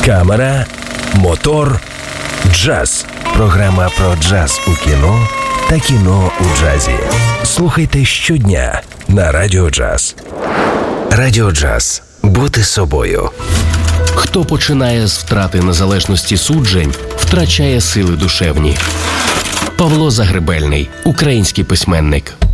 камера, мотор, джаз. Програма про джаз у кіно та кіно у джазі. Слухайте щодня на Радіо Джаз. Радіо Джаз. Бути собою. Хто починає з втрати незалежності суджень, втрачає сили душевні. Павло Загребельний, український письменник.